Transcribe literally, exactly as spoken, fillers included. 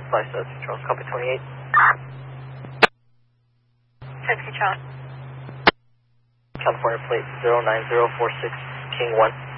Fly South Charles, copy twenty-eight. Taxi Charles. California plate zero nine zero four six, King one.